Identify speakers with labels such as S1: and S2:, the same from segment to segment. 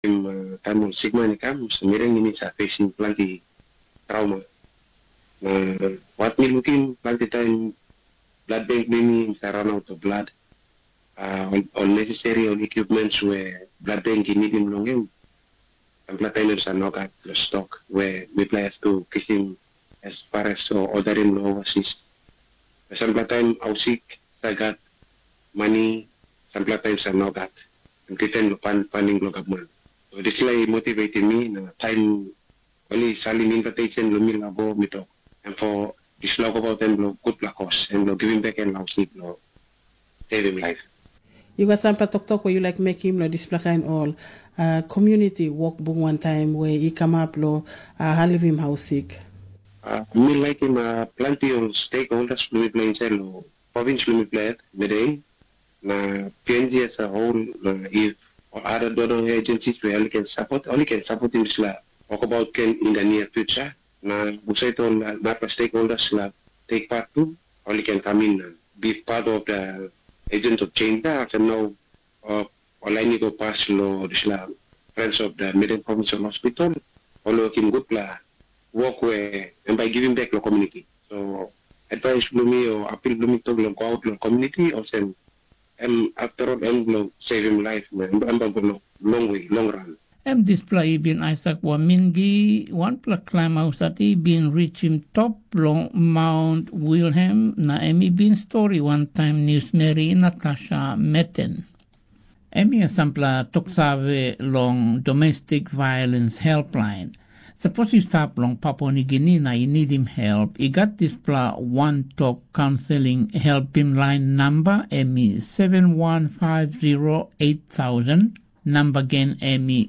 S1: Time sigma ni kam semirang ini sa facing plenty trauma. What me looking plenty time blood bank maybe sa run out of blood. Unnecessary on equipments where blood bank need him long him. And blood timers are not at the stock where we players to kiss him as far as so order him overseas. Some blood time out sick, I got money, some blood times are not got. And kitchen funding lo government. So this like motivated me na time only selling invitation lumil abo mito. And for this log about them lo good la cause and lo giving back and lo sleep lo saving life.
S2: You got some talk where you like make him lo display kind all community work book one time where he come up lo leave him house sick.
S1: Me like him plenty of stakeholders lo play inside lo province lo play Medellin na PNG as a whole if or other donor agencies we only can support him sila talk about can in the near future na gusto ito na stakeholders sila take part to only can come in and be part of the agent of change after now online ni ko pass lo sila friends of the Medellin Provincial Hospital all kim good la work where and by giving back the community so advice lumi o appeal lumi to lo go out lo community also after all, I'm saving life, man. I'm going long way, long run.
S3: Display bin Isaac Wamingi, one plak climb ausati bin reaching top long Mount Wilhelm na emi bin story one time news Mary Natasha Metten. Emi sampla toksawe long domestic violence helpline. Suppose you stop long Papua New Guinea na you need him help. You got this one talk counseling help him line number EMI 71508000. Number again EMI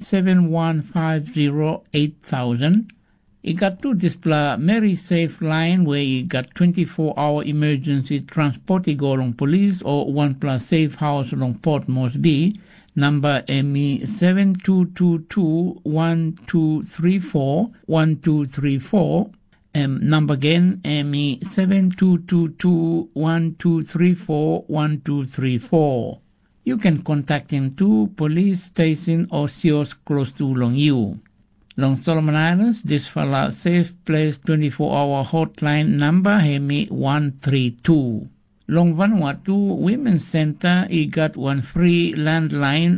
S3: 71508000. You got to this Mary Safe line where you got 24-hour emergency transport. You go along police or one plus safe house along Port Moresby. Number EMI 7222-1234-1234. Number again EMI 7222-1234-1234. You can contact him to police station or CIOs close to long you. Long Solomon Islands, this fella safe place 24-hour hotline number EMI 132. Long Vanuatu Women's Center, he got one free landline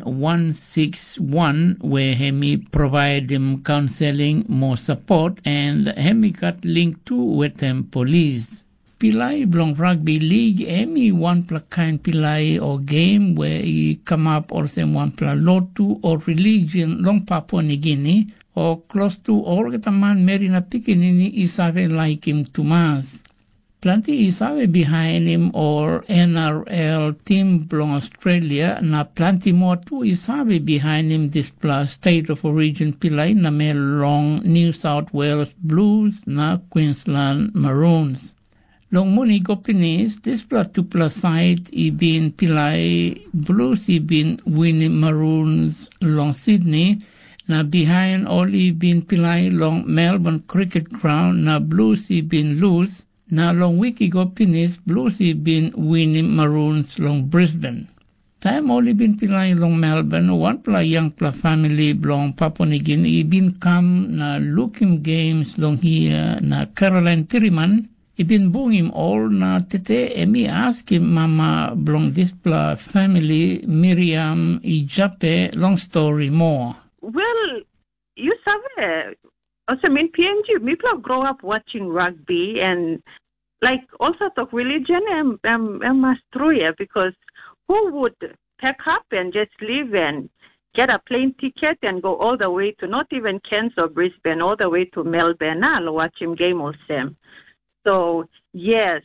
S3: 161 where Hemi provide him counseling, more support, and Hemi got linked to with them police. Pillai Long Rugby League, Hemi one kind Pillai or game where he come up or some one lotu or religion Long Papua New Guinea or close to Orgataman Merina Pikinini is like him to mass. Plenty isawe behind him or NRL team from Australia na plenty more too isawe behind him this plus state of origin Pillai na may long New South Wales Blues na Queensland Maroons. Long muni gopinis this plus two plus side I been Pillai Blues I been winning Maroons long Sydney na behind all I been Pillai long Melbourne Cricket Ground na Blues I been lose. Na long wiki go finish, Blues been winning Maroons long Brisbane. Time only been Pillai long Melbourne, one play young play family long Papua New Guinea, been come na looking games long here na Caroline Tiriman, been boom him all na tete emi ask him mama long this play family Miriam Ijape long story more.
S4: Well, you sabe. Also, in PNG, people grow up watching rugby and like all sorts of religion and true because who would pack up and just leave and get a plane ticket and go all the way to not even Cairns or Brisbane, all the way to Melbourne and watch him game also. So yes,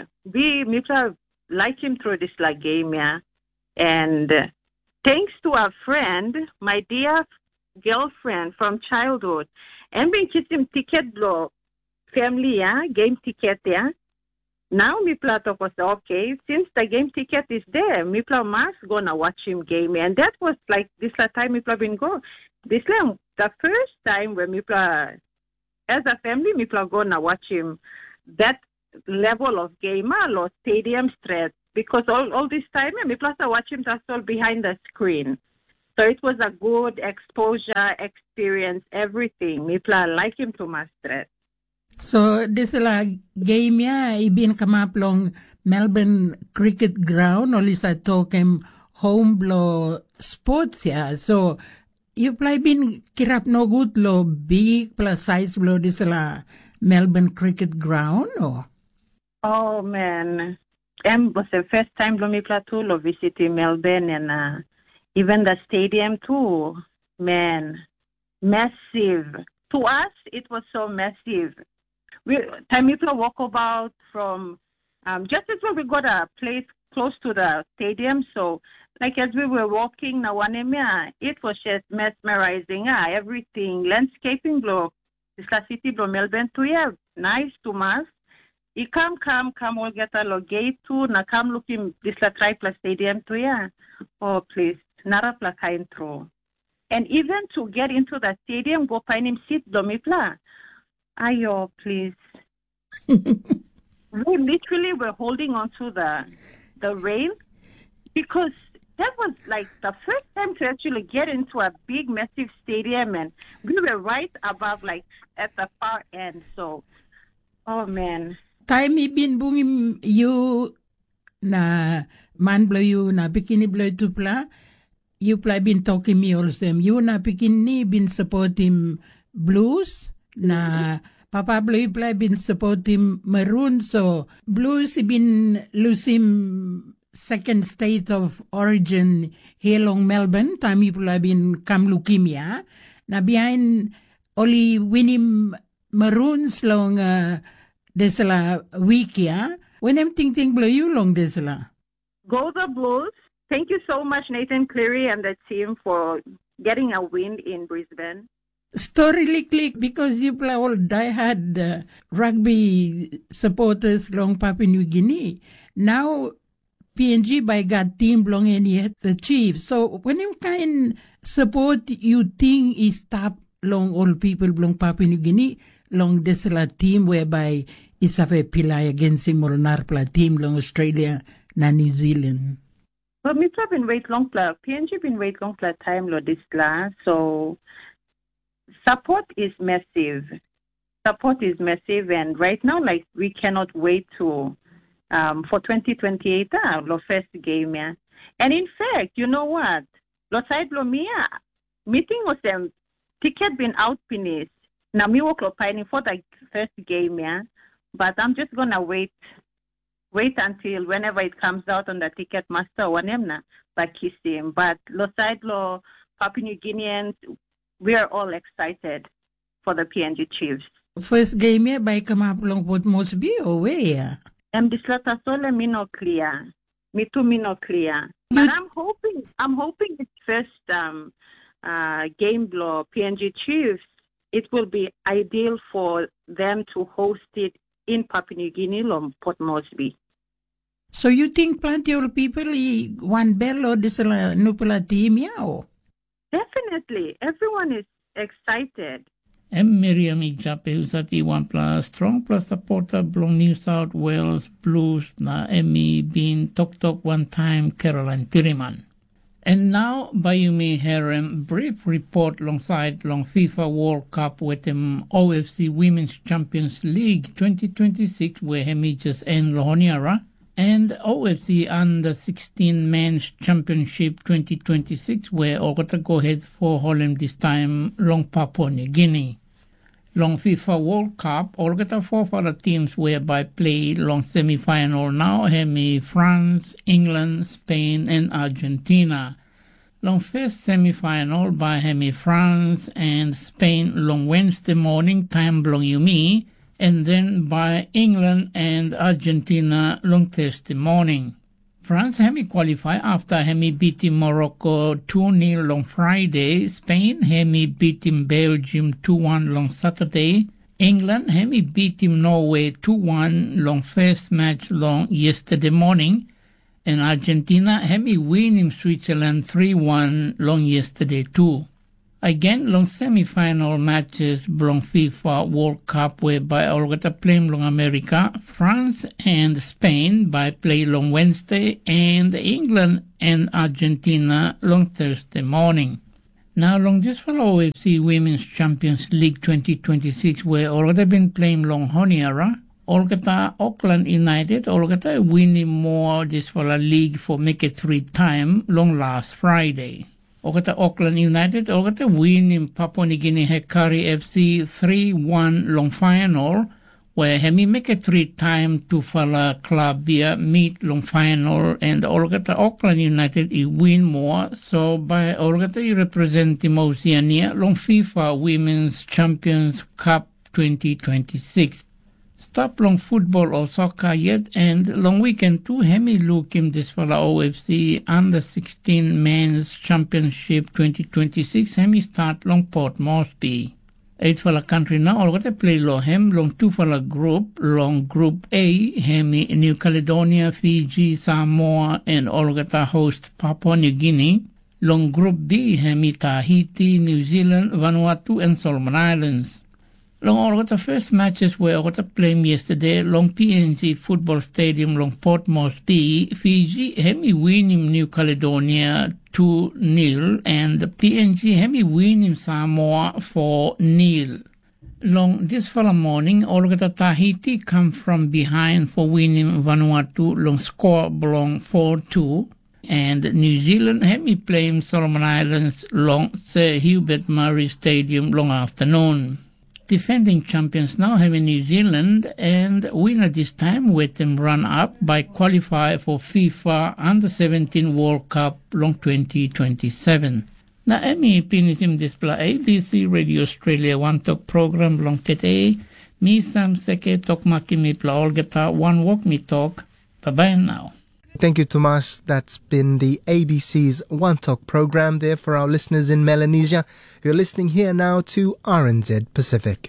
S4: people like him through this like game, yeah. And thanks to our friend, my dear girlfriend from childhood. And we get him ticket blow family, yeah, game ticket, yeah. Now me play talk was okay, since the game ticket is there, me play must gonna watch him game. And that was like this time me play been go. This the first time when me play as a family me play gonna watch him that level of game or stadium straight because all this time me play watch him just all behind the screen. So it was a good exposure, experience, everything. Me like him to master.
S5: So this game ya ibin kamaplong Melbourne Cricket Ground or sa tokem home blow sports ya. So you play bin kirap no good lo big plus size blow this Melbourne Cricket Ground or?
S4: Oh man, was the first time lo me play to lo visit Melbourne and even the stadium too. Man, massive. To us, it was so massive. Time we walk about from just as well we got a place close to the stadium, so like as we were walking Nawanemia, it was just mesmerizing. Everything, landscaping blow, this city blow Melbourne too, yeah, nice to mass. You come all get a gate too, na come looking this la Tripla Stadium too, yeah. Oh please, nara pla kain through. And even to get into the stadium, go find him seat blow me pla. Ayo, please. We literally were holding on to the rail because that was like the first time to actually get into a big, massive stadium, and we were right above, like at the far end. So, oh man.
S5: Time ibin bungim you na man blow you na bikini blow tupla, you play bin talking me also. You na bikini bin supporting Blues na Papa Blue play bin supporting Maroon, so Blues been losing second state of origin here along Melbourne. Time people have been come leukemia. Na behind only winning Maroons long desala week ya. When I'm thinking Blue you long desala.
S4: Go the Blues. Thank you so much, Nathan Cleary and the team for getting a win in Brisbane.
S5: Story click because you play all diehard rugby supporters long Papua New Guinea. Now PNG by God team belong in yet the Chiefs. So when you kind support you think is top long all people belong Papua New Guinea long desala team whereby is have a pilai against him or narpla team long Australia na New Zealand.
S4: Well, me been wait long play. PNG been wait long play time lo this class. So support is massive. Support is massive, and right now, like we cannot wait to for 2028, the first game, yeah. And in fact, you know what? Loside Lomia meeting was them ticket been out finished. Now me walk pining for the first game, yeah. But I'm just gonna wait until whenever it comes out on the ticket master one emna by kissing. But Loside Lo Papua New Guineans, we are all excited for the PNG Chiefs.
S5: First game here by Kamapulong Port Moresby or where?
S4: Dislata sole mino clear. Me too mino clear. But I'm hoping this first game blow PNG Chiefs, it will be ideal for them to host it in Papua New Guinea or Port Moresby.
S5: So you think plenty of people want bello this nupula team yao?
S4: Definitely. Everyone is excited.
S3: I'm Miriam Ijape, who's at one plus strong plus supporter belong New South Wales Blues na Emmy being Tok one time Caroline Tiriman. And now Bayumi Harem brief report alongside long FIFA World Cup with them OFC Women's Champions League 2026 where Hemi just end Lohoniara. And OFC Under-16 Men's Championship 2026, where Ogata go ahead for Holland this time, long Papua New Guinea. Long FIFA World Cup, Ogata 4 for the teams whereby play long semi-final now, Hemi France, England, Spain, and Argentina. Long first semi-final by Hemi France and Spain long Wednesday morning, time belong Yumi, and then by England and Argentina long Thursday morning. France Hemi qualify after Hemi beating Morocco 2-0 on Friday. Spain Hemi beating Belgium 2-1 long Saturday. England Hemi beating Norway 2-1 long first match long yesterday morning. And Argentina Hemi winning Switzerland 3-1 long yesterday too. Again, long semi-final matches belong FIFA World Cup whereby Olgata play long America, France and Spain by play long Wednesday, and England and Argentina long Thursday morning. Now, long this for OFC Women's Champions League 2026 where Olgata been playing long Honiara, Olgata Auckland United, Olgata winning more this for a league for make it 3 time long last Friday. Olgata Auckland United, Olgata winning Papua New Guinea Hekari FC 3-1 long final, where Hemi make a 3 time to Fala Club via meet long final, and Olgata Auckland United win more, so by Olgata representing Oceania long FIFA Women's Champions Cup 2026. Stop long football or soccer yet, and long weekend too Hemi look in this for the OFC Under 16 Men's Championship 2026. Hemi start long Port Moresby. 8 for the country now, all got to play long hem, long 2 for the group, long group A, Hemi New Caledonia, Fiji, Samoa, and all got to host Papua New Guinea. Long group B, Hemi Tahiti, New Zealand, Vanuatu, and Solomon Islands. Long all got the first matches were got to play yesterday. Long PNG Football Stadium, long Port Moresby, Fiji, Hemi winning New Caledonia 2-0, and PNG Hemi winning Samoa 4-0. Long this for the morning, all got the Tahiti come from behind for winning Vanuatu. Long score belong 4-2. And New Zealand Hemi playing Solomon Islands long Sir Hubert Murray Stadium long afternoon. Defending champions now have New Zealand, and winner this time with them run up by qualify for FIFA Under-17 World Cup long 2027. Na emi pinisim display ABC Radio Australia One Talk program long today. Mi sam seke tok makimi pla olgeta one walk me talk. Bye bye now.
S6: Thank you, Tomas. That's been the ABC's One Talk program there for our listeners in Melanesia. You're listening here now to RNZ Pacific.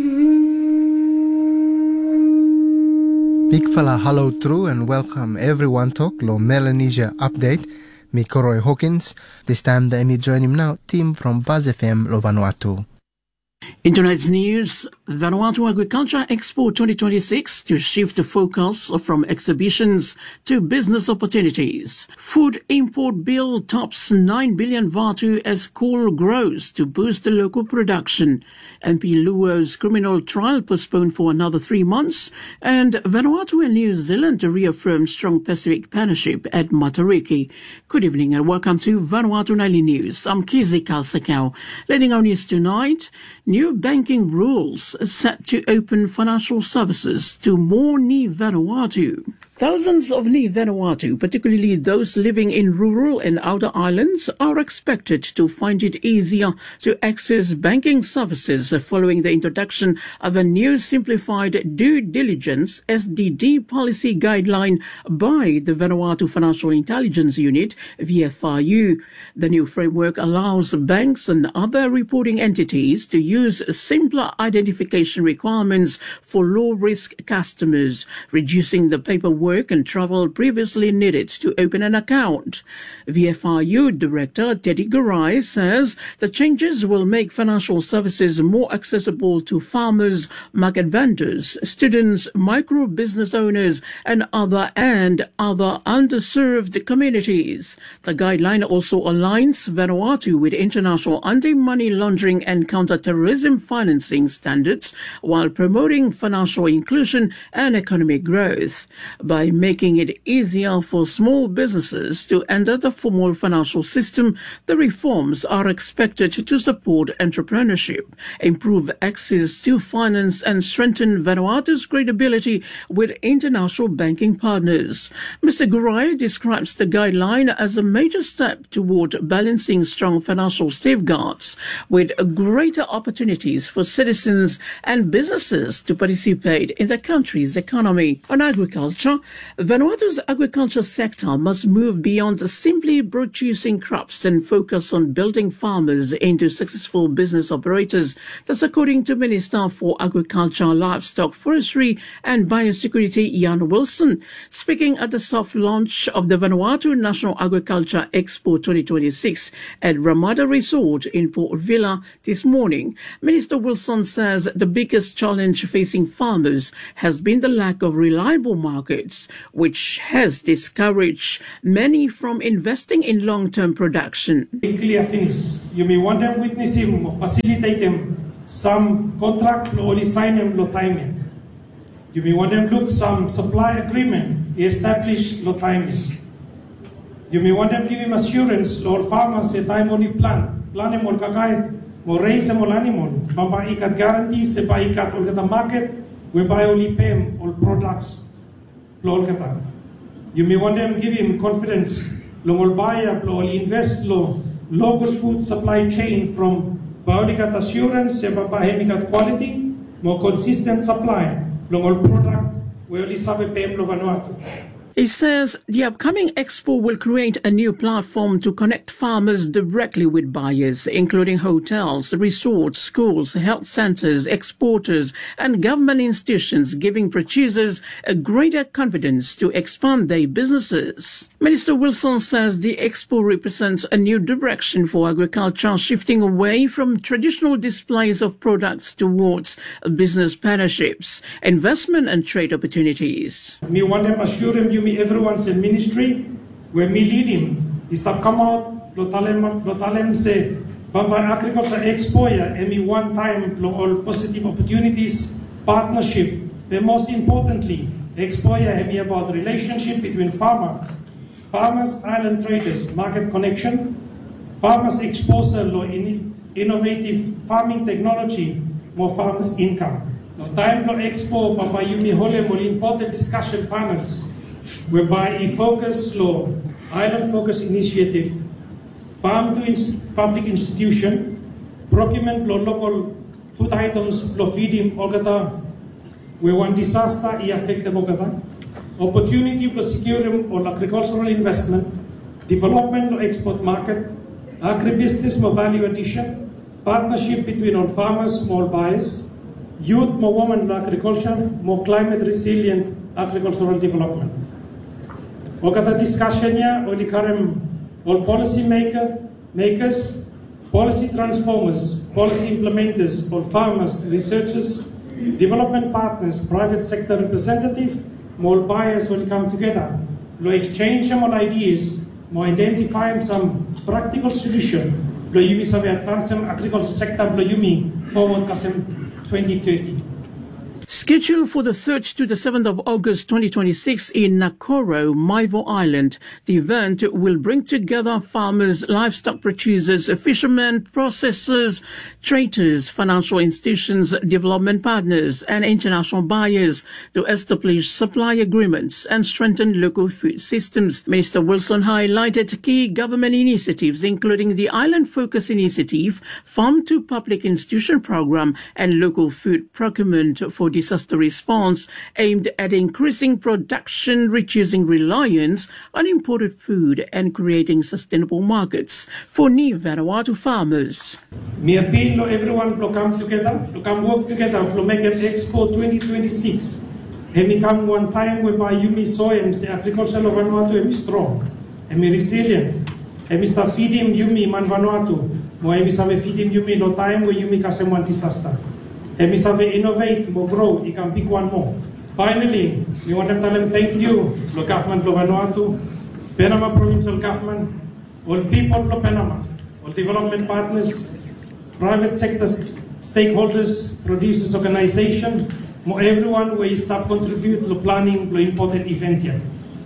S6: Big fella hello through and welcome everyone Talk lo Melanesia update. Me Koroi Hawkins. This time the Emmy join him now, team from Buzz FM lo Vanuatu.
S7: In tonight's news, Vanuatu Agriculture Expo 2026 to shift the focus from exhibitions to business opportunities. Food import bill tops 9 billion Vatu as coal grows to boost the local production. MP Luo's criminal trial postponed for another 3 months. And Vanuatu and New Zealand to reaffirm strong Pacific partnership at Matariki. Good evening and welcome to Vanuatu Nightly News. I'm Kizi Kalsakau. Leading our news tonight, new banking rules set to open financial services to more Ni Vanuatu. Thousands of Ni Vanuatu, particularly those living in rural and outer islands, are expected to find it easier to access banking services following the introduction of a new simplified due diligence SDD policy guideline by the Vanuatu Financial Intelligence Unit, VFIU. The new framework allows banks and other reporting entities to use simpler identification requirements for low-risk customers, reducing the paperwork and travel previously needed to open an account. VFIU Director Teddy Garai says the changes will make financial services more accessible to farmers, market vendors, students, micro business owners, and other underserved communities. The guideline also aligns Vanuatu with international anti-money laundering and counter-terrorism financing standards while promoting financial inclusion and economic growth. By making it easier for small businesses to enter the formal financial system, the reforms are expected to support entrepreneurship, improve access to finance, and strengthen Vanuatu's credibility with international banking partners. Mr. Gurai describes the guideline as a major step toward balancing strong financial safeguards with greater opportunities for citizens and businesses to participate in the country's economy. On agriculture, Vanuatu's agriculture sector must move beyond simply producing crops and focus on building farmers into successful business operators. That's according to Minister for Agriculture, Livestock, Forestry and Biosecurity, Jan Wilson. Speaking at the soft launch of the Vanuatu National Agriculture Expo 2026 at Ramada Resort in Port Vila this morning, Minister Wilson says the biggest challenge facing farmers has been the lack of reliable markets, which has discouraged many from investing in long-term production.
S8: Clear finish. You may want them witness him or facilitate him some contract or only sign him no timing. You may want them look some supply agreement establish no timing. You may want them give him assurance or farmers a time only plan him or kakai or raise him or animal. Mamba ikat guarantees se ba ikat or the market whereby only pay him all products. You may want them give him confidence, lo buyer, lo invest, lo local food supply chain from biodicat assurance, hemicat quality, more consistent supply, lo product, we only sabe pay lo Vanuatu.
S7: He says the upcoming expo will create a new platform to connect farmers directly with buyers, including hotels, resorts, schools, health centers, exporters, and government institutions, giving producers a greater confidence to expand their businesses. Minister Wilson says the expo represents a new direction for agriculture, shifting away from traditional displays of products towards business partnerships, investment, and trade opportunities.
S8: Me want them assure him everyone's in ministry where me lead him. He stop come out, lo talem say, Bamba Agriculture Expo and me one time all positive opportunities, partnership. But most importantly, Expo me about relationship between farmers, island traders, market connection, farmers exposure, innovative farming technology, more farmers income. No time lo Expo, Bamba Yumi Hole, more important discussion panels, whereby a focus law, island focus initiative, farm to public institution, procurement law local food items law feeding Olgata, where one disaster affect the Olgata, opportunity for securing or agricultural investment, development or export market, agribusiness more value addition, partnership between all farmers, small buyers, youth, more women agriculture, more climate resilient agricultural development. Wakata discussion ya oli karem all policy makers, policy transformers, policy implementers, all farmers, researchers, development partners, private sector representative, more buyers will come together. Lo exchange some ideas, more identify some practical solution. Lo yumi sabe advance some agriculture sector lo yumi forward kasem 2030.
S7: Scheduled for the 3rd to the 7th of August 2026 in Nakoro, Maivo Island, the event will bring together farmers, livestock producers, fishermen, processors, traders, financial institutions, development partners, and international buyers to establish supply agreements and strengthen local food systems. Minister Wilson highlighted key government initiatives, including the Island Focus Initiative, Farm to Public Institution Program, and local food procurement for disaster response aimed at increasing production, reducing reliance on imported food, and creating sustainable markets for new Vanuatu farmers.
S8: Me appeal to everyone to come together, to come work together, to make an Expo 2026. And we come one time whereby you me soy and say agriculture of Vanuatu and strong, and me resilient, and we start feeding you me man Vanuatu, and we start feeding you me no time where you me kasem one disaster. And we have innovate, more grow, you can pick one more. Finally, we want to tell them thank you, the government of Vanuatu, Panama provincial government, all people of Panama, all development partners, private sector stakeholders, producers organization, more everyone where you start contribute to planning the important event here.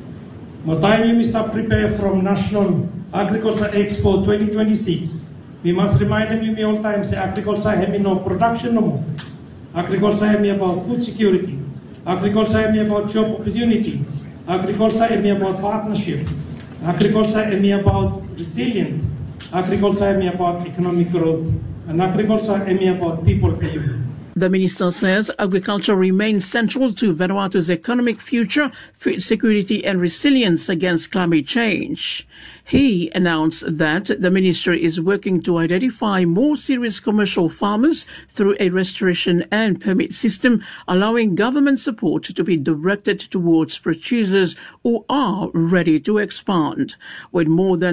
S8: More time you start prepare from National Agriculture Expo 2026. We must remind them you all time say agriculture have no production no more. Agriculture have about food security. Agriculture have about job opportunity. Agriculture have about partnership. Agriculture have about resilience. Agriculture have about economic growth. And agriculture have about people paying.
S7: The minister says agriculture remains central to Vanuatu's economic future, food security and resilience against climate change. He announced that the ministry is working to identify more serious commercial farmers through a restoration and permit system, allowing government support to be directed towards producers who are ready to expand. With more than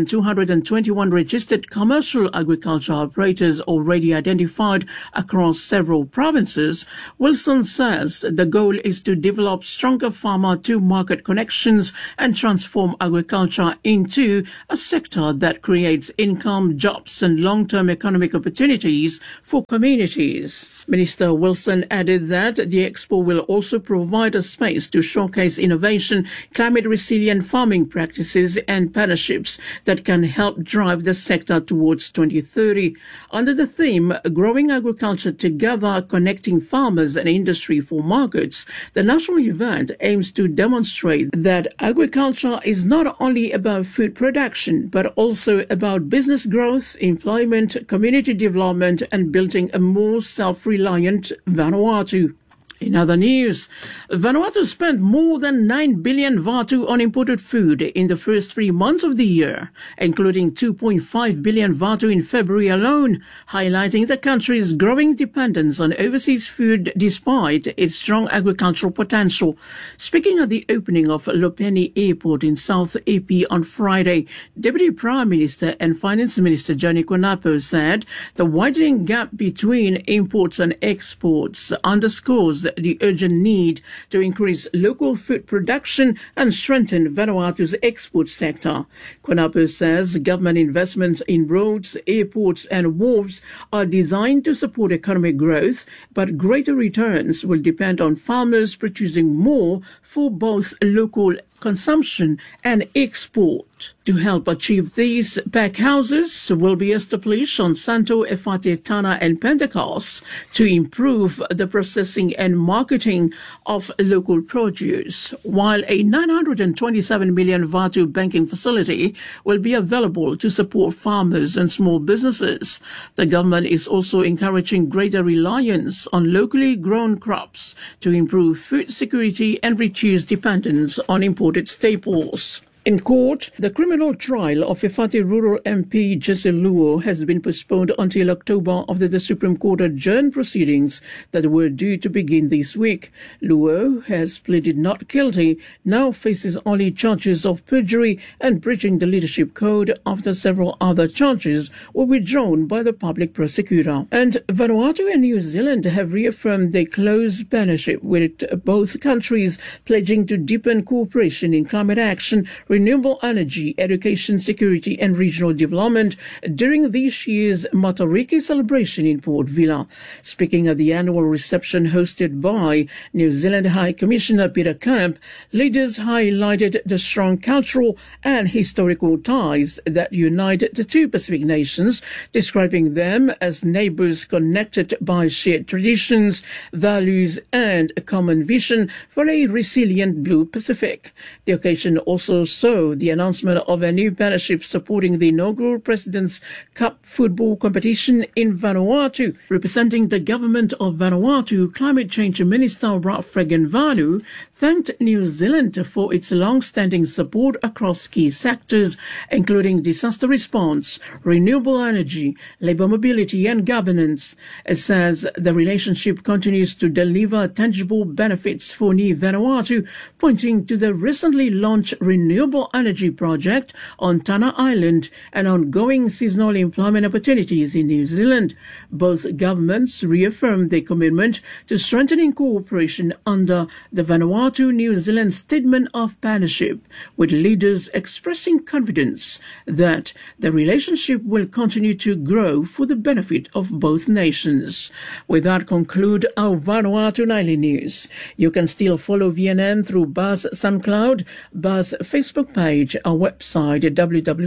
S7: 221 registered commercial agriculture operators already identified across several provinces, Wilson says the goal is to develop stronger farmer-to-market connections and transform agriculture into a sector that creates income, jobs and long-term economic opportunities for communities. Minister Wilson added that the expo will also provide a space to showcase innovation, climate-resilient farming practices and partnerships that can help drive the sector towards 2030. Under the theme, Growing Agriculture Together, Connecting Farmers and Industry for Markets, the national event aims to demonstrate that agriculture is not only about food production, but also about business growth, employment, community development, and building a more self-reliant Vanuatu. In other news, Vanuatu spent more than 9 billion Vatu on imported food in the first 3 months of the year, including 2.5 billion Vatu in February alone, highlighting the country's growing dependence on overseas food despite its strong agricultural potential. Speaking at the opening of Lopeni Airport in South AP on Friday, Deputy Prime Minister and Finance Minister Johnny Konapo said the widening gap between imports and exports underscores the urgent need to increase local food production and strengthen Vanuatu's export sector. Konapo says government investments in roads, airports and wharves are designed to support economic growth, but greater returns will depend on farmers producing more for both local consumption and export. To help achieve these, packhouses will be established on Santo Efate, Tana and Pentecost to improve the processing and marketing of local produce, while a 927 million Vatu banking facility will be available to support farmers and small businesses. The government is also encouraging greater reliance on locally grown crops to improve food security and reduce dependence on imported staples. In court, the criminal trial of Efate Rural MP Jesse Luo has been postponed until October after the Supreme Court adjourned proceedings that were due to begin this week. Luo has pleaded not guilty, now faces only charges of perjury and breaching the leadership code after several other charges were withdrawn by the public prosecutor. And Vanuatu and New Zealand have reaffirmed their close partnership with both countries, pledging to deepen cooperation in climate action, renewable energy, education, security and regional development during this year's Matariki celebration in Port Vila. Speaking at the annual reception hosted by New Zealand High Commissioner Peter Camp, leaders highlighted the strong cultural and historical ties that unite the two Pacific nations, describing them as neighbours connected by shared traditions, values and a common vision for a resilient Blue Pacific. The occasion also saw the announcement of a new partnership supporting the inaugural President's Cup football competition in Vanuatu. Representing the government of Vanuatu, Climate Change Minister Ralph Regenvanu thanked New Zealand for its long-standing support across key sectors, including disaster response, renewable energy, labour mobility and governance. It says the relationship continues to deliver tangible benefits for New Vanuatu, pointing to the recently launched renewable energy project on Tana Island and ongoing seasonal employment opportunities in New Zealand. Both governments reaffirmed their commitment to strengthening cooperation under the Vanuatu-New Zealand Statement of Partnership, with leaders expressing confidence that the relationship will continue to grow for the benefit of both nations. With that conclude our Vanuatu Nightly News. You can still follow VNN through Buzz SoundCloud, Buzz Facebook page, our website at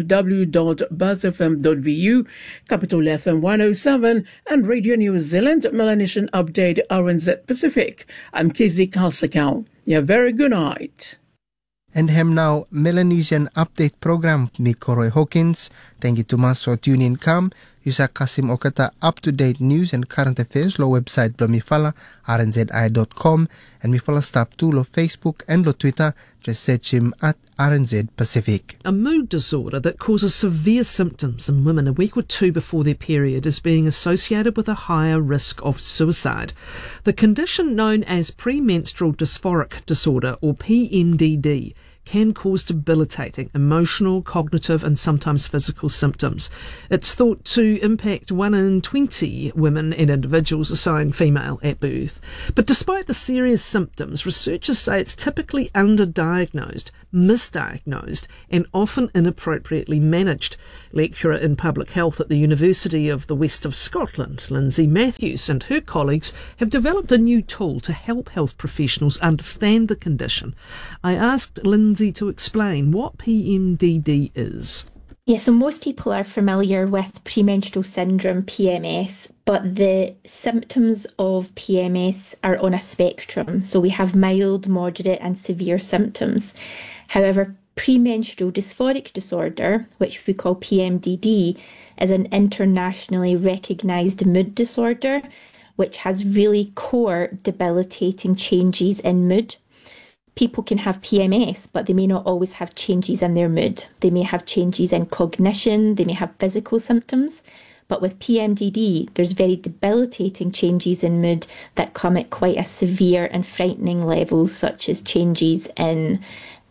S7: www.buzzfm.vu, Capital FM 107 and Radio New Zealand Melanesian Update RNZ Pacific. I'm Kizzy Kalsakau. Yeah, very good night.
S6: And hem now Melanesian Update program ni Koroy Hawkins. Thank you to mas for tuning in. Come Yusa Kasim Okata up-to-date news and current affairs lo website blo mifala rnzi.com and mifala stop too lo Facebook and lo Twitter. Just search him at RNZ Pacific.
S9: A mood disorder that causes severe symptoms in women a week or two before their period is being associated with a higher risk of suicide. The condition known as premenstrual dysphoric disorder, or PMDD, can cause debilitating emotional, cognitive and sometimes physical symptoms. It's thought to impact 1 in 20 women and individuals assigned female at birth. But despite the serious symptoms, researchers say it's typically underdiagnosed, misdiagnosed and often inappropriately managed. Lecturer in public health at the University of the West of Scotland, Lindsay Matthews, and her colleagues have developed a new tool to help health professionals understand the condition. I asked Lindsay to explain what PMDD is.
S10: Yeah, so most people are familiar with premenstrual syndrome, PMS, but the symptoms of PMS are on a spectrum. So we have mild, moderate and severe symptoms. However, premenstrual dysphoric disorder, which we call PMDD, is an internationally recognised mood disorder, which has really core debilitating changes in mood. People can have PMS, but they may not always have changes in their mood. They may have changes in cognition, they may have physical symptoms. But with PMDD, there's very debilitating changes in mood that come at quite a severe and frightening level, such as changes in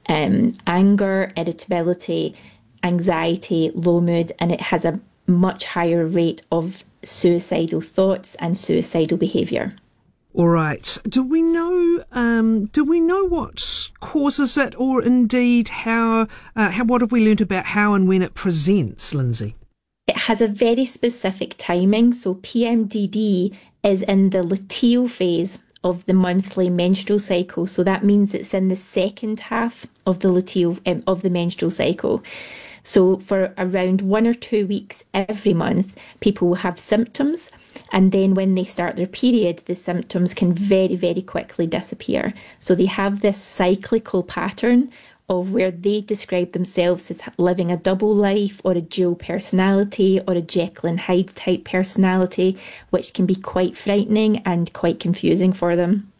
S10: anger, irritability, anxiety, low mood, and it has a much higher rate of suicidal thoughts and suicidal behaviour.
S9: All right. Do we know what causes it, or indeed how what have we learnt about how and when it presents, Lindsay?
S10: It has a very specific timing. So PMDD is in the luteal phase of the monthly menstrual cycle. So that means it's in the second half of the luteal of the menstrual cycle. So for around 1 or 2 weeks every month, people will have symptoms. And then when they start their period, the symptoms can very, very quickly disappear. So they have this cyclical pattern of where they describe themselves as living a double life or a dual personality or a Jekyll and Hyde type personality, which can be quite frightening and quite confusing for them.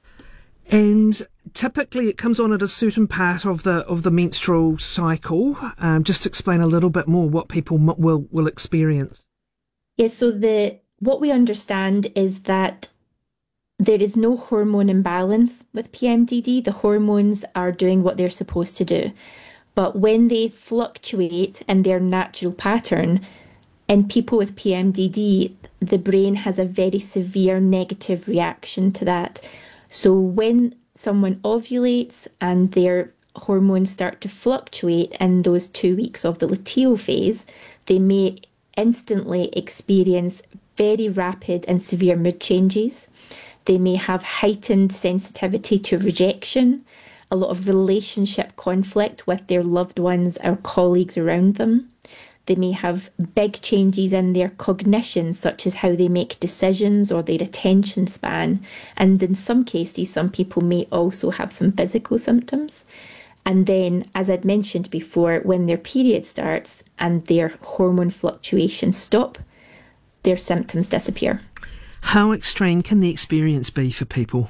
S9: And typically it comes on at a certain part of the menstrual cycle. Just explain a little bit more what people will experience.
S10: Yeah, so what we understand is that there is no hormone imbalance with PMDD. The hormones are doing what they're supposed to do. But when they fluctuate in their natural pattern, in people with PMDD, the brain has a very severe negative reaction to that. So when someone ovulates and their hormones start to fluctuate in those 2 weeks of the luteal phase, they may instantly experience very rapid and severe mood changes. They may have heightened sensitivity to rejection, a lot of relationship conflict with their loved ones or colleagues around them. They may have big changes in their cognition, such as how they make decisions or their attention span. And in some cases, some people may also have some physical symptoms. And then, as I'd mentioned before, when their period starts and their hormone fluctuations stop, their symptoms disappear.
S9: How extreme can the experience be for people?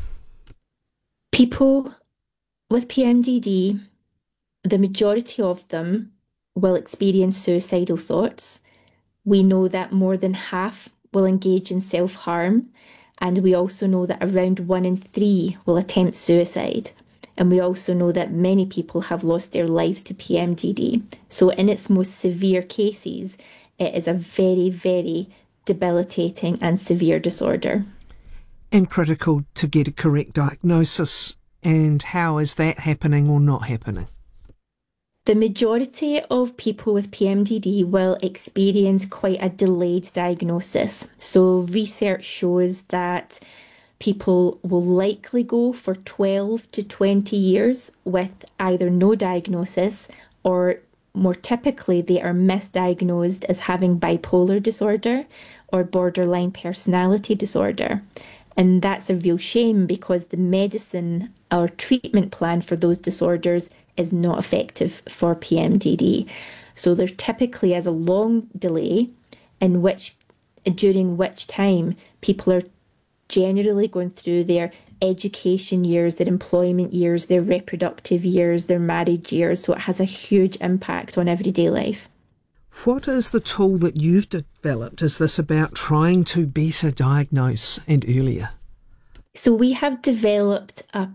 S10: People with PMDD, the majority of them will experience suicidal thoughts. We know that more than half will engage in self-harm, and we also know that around 1 in 3 will attempt suicide. And we also know that many people have lost their lives to PMDD. So in its most severe cases, it is a very, very debilitating and severe disorder.
S9: And critical to get a correct diagnosis. And how is that happening or not happening?
S10: The majority of people with PMDD will experience quite a delayed diagnosis. So research shows that people will likely go for 12 to 20 years with either no diagnosis, or more typically they are misdiagnosed as having bipolar disorder or borderline personality disorder. And that's a real shame, because the medicine or treatment plan for those disorders is not effective for PMDD. So there typically is a long delay, during which time people are generally going through their education years, their employment years, their reproductive years, their marriage years. So it has a huge impact on everyday life.
S9: What is the tool that you've developed? Is this about trying to better diagnose and earlier?
S10: So we have developed a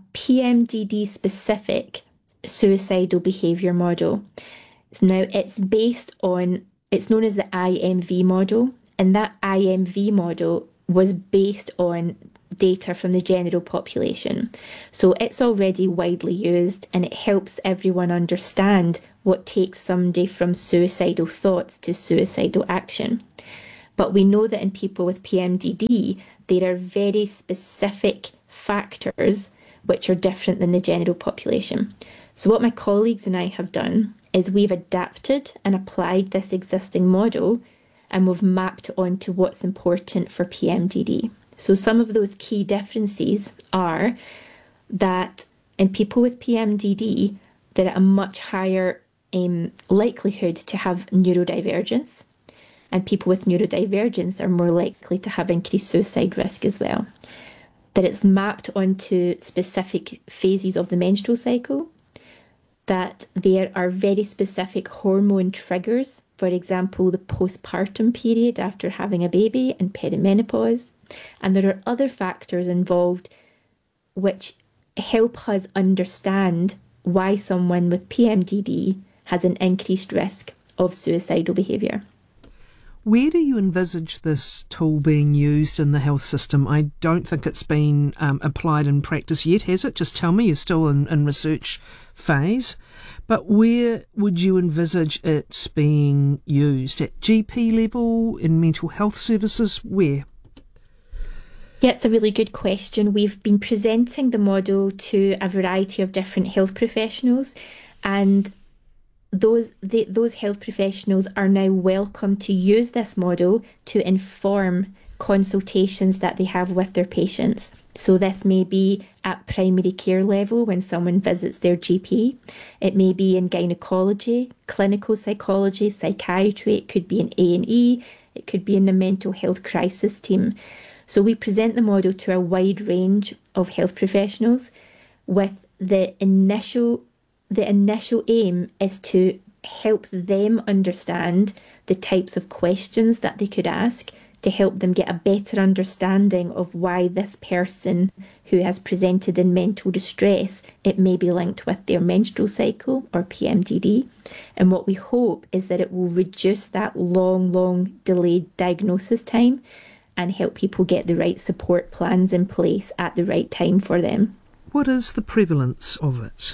S10: PMDD-specific suicidal behaviour model. Now it's known as the IMV model, and that IMV model was based on data from the general population. So it's already widely used, and it helps everyone understand what takes somebody from suicidal thoughts to suicidal action. But we know that in people with PMDD, there are very specific factors which are different than the general population. So what my colleagues and I have done is we've adapted and applied this existing model, and we've mapped onto what's important for PMDD. So some of those key differences are that in people with PMDD, they're at a much higher likelihood to have neurodivergence, and people with neurodivergence are more likely to have increased suicide risk as well. That it's mapped onto specific phases of the menstrual cycle, that there are very specific hormone triggers, for example, the postpartum period after having a baby and perimenopause. And there are other factors involved which help us understand why someone with PMDD has an increased risk of suicidal behaviour.
S9: Where do you envisage this tool being used in the health system? I don't think it's been applied in practice yet, has it? Just tell me, you're still in research phase. But where would you envisage it's being used? At GP level, in mental health services, where?
S10: Yeah, it's a really good question. We've been presenting the model to a variety of different health professionals, and those health professionals are now welcome to use this model to inform consultations that they have with their patients. So this may be at primary care level when someone visits their GP. It may be in gynecology, clinical psychology, psychiatry. It could be in A&E. It could be in the mental health crisis team. So we present the model to a wide range of health professionals, with the initial aim is to help them understand the types of questions that they could ask to help them get a better understanding of why this person who has presented in mental distress, it may be linked with their menstrual cycle or PMDD. And what we hope is that it will reduce that long delayed diagnosis time and help people get the right support plans in place at the right time for them.
S9: What is the prevalence of it?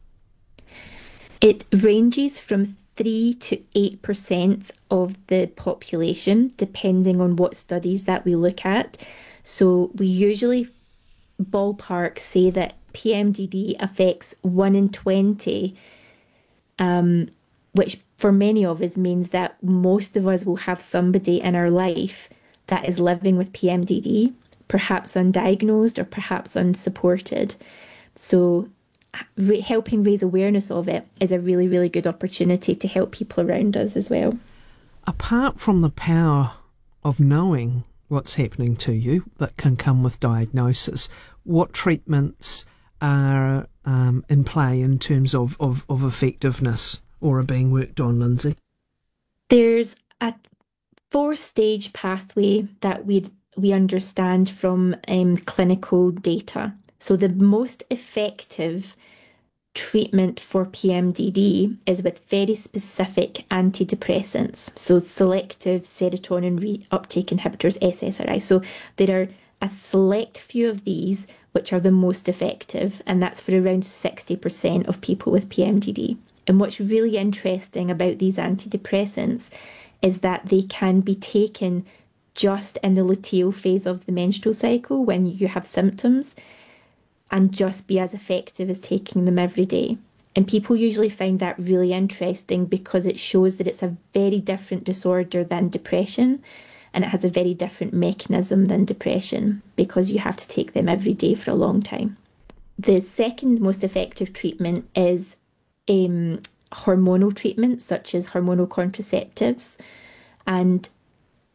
S10: It ranges from 3 to 8% of the population, depending on what studies that we look at. So we usually ballpark say that PMDD affects 1 in 20, which for many of us means that most of us will have somebody in our life that is living with PMDD, perhaps undiagnosed or perhaps unsupported. So helping raise awareness of it is a really, really good opportunity to help people around us as well.
S9: Apart from the power of knowing what's happening to you that can come with diagnosis, what treatments are in play in terms of effectiveness or are being worked on, Lindsay?
S10: There's a 4-stage pathway that we understand from clinical data. So the most effective treatment for PMDD is with very specific antidepressants, so selective serotonin reuptake inhibitors, SSRI. So there are a select few of these which are the most effective, and that's for around 60% of people with PMDD. And what's really interesting about these antidepressants is that they can be taken just in the luteal phase of the menstrual cycle when you have symptoms, and just be as effective as taking them every day. And people usually find that really interesting because it shows that it's a very different disorder than depression, and it has a very different mechanism than depression because you have to take them every day for a long time. The second most effective treatment is hormonal treatment, such as hormonal contraceptives. And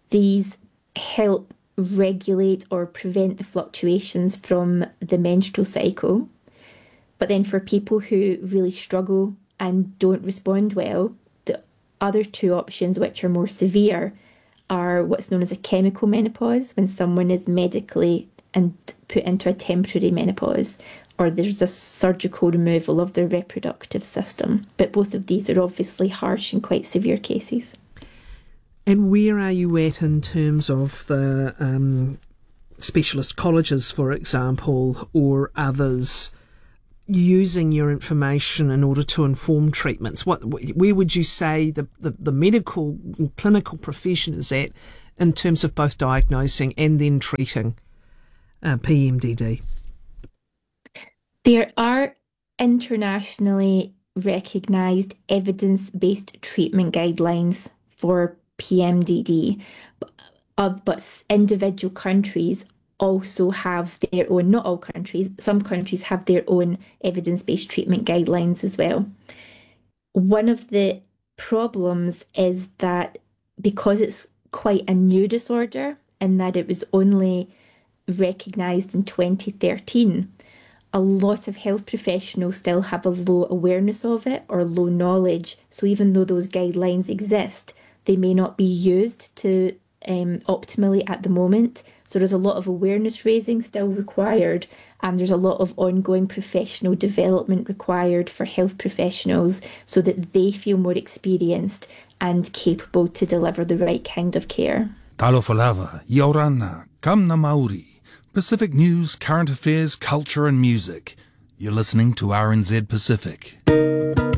S10: these help regulate or prevent the fluctuations from the menstrual cycle. But then for people who really struggle and don't respond well, the other two options, which are more severe, are what's known as a chemical menopause, when someone is medically and put into a temporary menopause, or there's a surgical removal of their reproductive system. But both of these are obviously harsh and quite severe cases.
S9: And where are you at in terms of the specialist colleges, for example, or others using your information in order to inform treatments? Where would you say the medical and clinical profession is at in terms of both diagnosing and then treating PMDD?
S10: There are internationally recognised evidence-based treatment guidelines for PMDD, but individual countries also have their own, not all countries, but some countries have their own evidence-based treatment guidelines as well. One of the problems is that because it's quite a new disorder and that it was only recognised in 2013, a lot of health professionals still have a low awareness of it or low knowledge. So even though those guidelines exist, they may not be used to optimally at the moment. So there's a lot of awareness raising still required, and there's a lot of ongoing professional development required for health professionals so that they feel more experienced and capable to deliver the right kind of care.
S11: Talo Falava, Yorana, Kamna Maori. Pacific news, current affairs, culture and music. You're listening to RNZ Pacific.